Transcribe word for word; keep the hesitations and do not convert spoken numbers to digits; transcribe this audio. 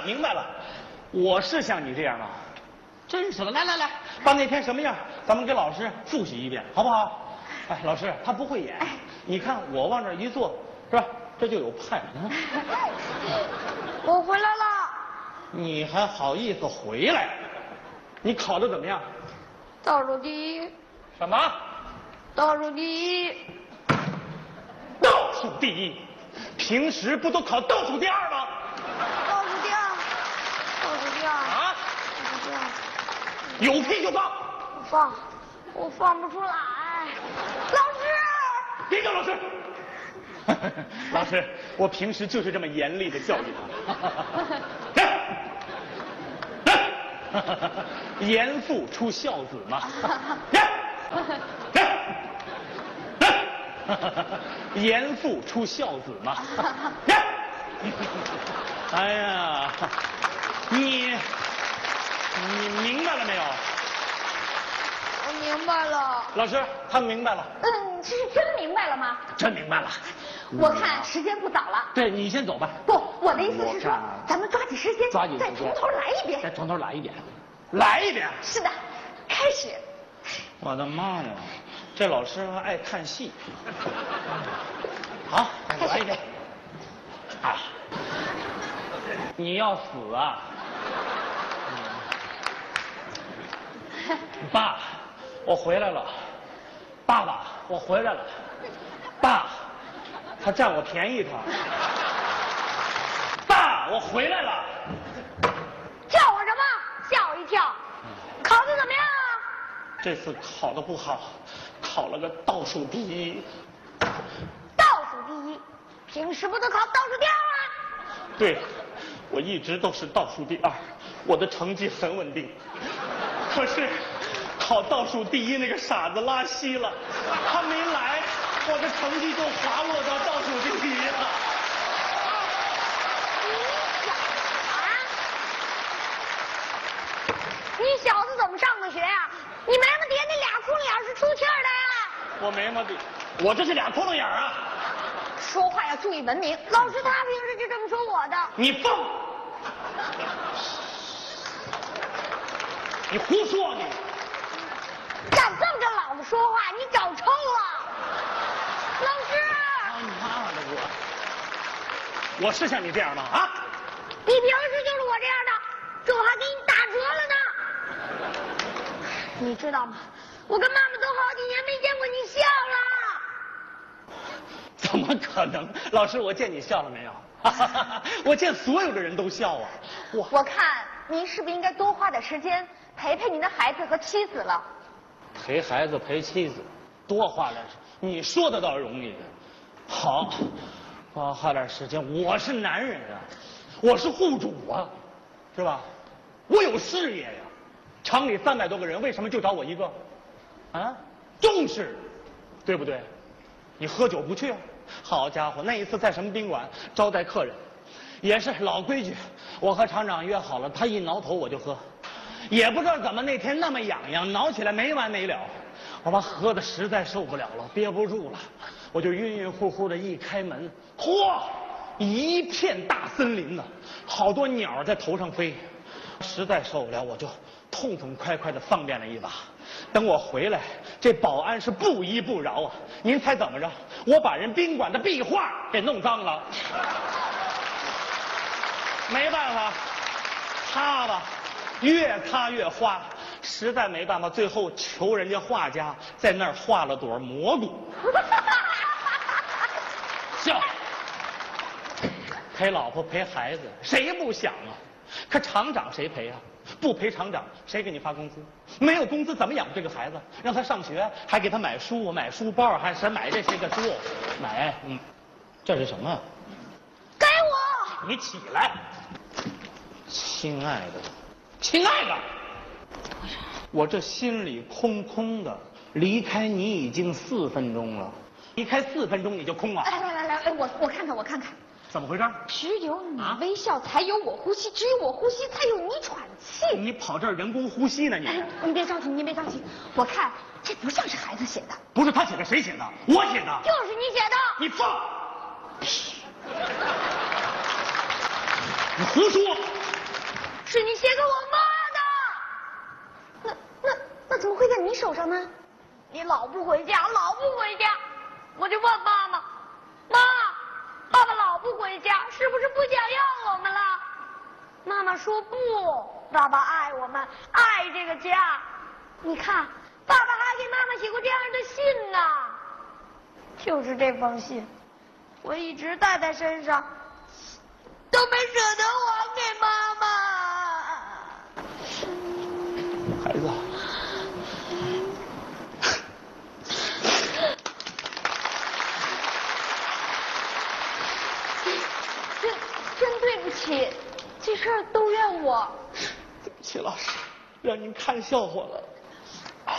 明白了，我是像你这样吗？真是的，来来来，把那天什么样，咱们给老师复习一遍，好不好？哎，老师他不会演，你看我往这一坐，是吧？这就有派。 我回来了。 你还好意思回来？你考的怎么样？ 倒数第一。 什么？ 倒数第一。 倒数第一？平时不都考倒数第二吗？ 倒数第二。倒数第二。 啊？ 倒数第二。 有屁就放。 我放，我放不出来。老师。 别叫老师。老师，我平时就是这么严厉的教育他。严父出孝子嘛。严父出孝子嘛。哎呀，你你明白了没有？ 我明白了。 老师，他明白了。 嗯，这是真明白了吗？ 真明白了。 我看时间不早了。 对，你先走吧。 不，我的意思是说，咱们抓紧时间， 抓紧时间， 再从头来一遍。 再从头来一遍，来一遍。 是的，开始。 我的妈呀，这老师还爱看戏。好，来一遍。啊，你要死啊！爸，我回来了。爸爸，我回来了。爸，他占我便宜他。爸，我回来了。 叫我什么？吓我一跳。考的怎么样啊？ 这次考的不好，考了个倒数第一。 倒数第一，平时不都考倒数第二吗？ 对，我一直都是倒数第二，我的成绩很稳定。可是考倒数第一那个傻子拉稀了，他没来，我的成绩就滑落到倒数第一了。 你小子怎么上的学呀、啊？你眉毛底下那俩窟窿眼是出气儿的呀？ 我眉毛底，我这是俩窟窿眼啊！ 说话要注意文明。老师他平时就这么说我的。 你放！你胡说你！ 敢这么跟老子说话，你找抽了！老师！ 他妈的我！我是像你这样吗？啊！ 你平时就是我这样的，这我还给你打折了呢。你知道吗？我跟妈妈都好几年没见过你笑了。 怎么可能？老师，我见你笑了没有？我见所有的人都笑啊！ 我我看您是不是应该多花点时间陪陪您的孩子和妻子了？ 陪孩子陪妻子，多花点，你说的倒容易。好，多花点时间。我是男人啊，我是户主啊，是吧？我有事业呀。厂里三百多个人，为什么就找我一个？啊，重视，对不对？你喝酒不去啊？好家伙，那一次在什么宾馆招待客人，也是老规矩，我和厂长约好了，他一挠头我就喝，也不知道怎么那天那么痒痒，挠起来没完没了，我把喝的实在受不了了，憋不住了，我就晕晕乎乎的一开门，嚯，一片大森林呢，好多鸟在头上飞，实在受不了，我就痛痛快快的方便了一把。等我回来，这保安是不依不饶啊！您猜怎么着？我把人宾馆的壁画给弄脏了，没办法，擦吧，越擦越花，实在没办法，最后求人家画家在那儿画了朵蘑菇。笑，陪老婆陪孩子，谁不想啊？可厂长谁陪啊？不陪厂长，谁给你发工资？没有工资怎么养这个孩子？让他上学，还给他买书、买书包，还是买这些个书？买，嗯，这是什么？ 给我！ 你起来，亲爱的，亲爱的，我这心里空空的，离开你已经四分钟了，离开四分钟你就空了？ 来来来来，哎，我我看看，我看看。 怎么回事？ 只有你微笑，才有我呼吸；只有我呼吸，才有你喘气。 你跑这儿人工呼吸呢？你哎，你别着急，你别着急。我看这不像是孩子写的。 不是他写的，谁写的？我写的。 就是你写的。 你放！你胡说！ 是你写给我妈的。那那那怎么会在你手上呢？你老不回家，老不回家，我就问妈妈，妈，爸爸老不回家，是不是不想要我们了？妈妈说不，爸爸爱我们，爱这个家。你看，爸爸还给妈妈写过这样的信呢。就是这封信，我一直带在身上，都没舍得还给妈妈。 孩子， 真真对不起，这事儿都怨我。 对不起，老师，让您看笑话了。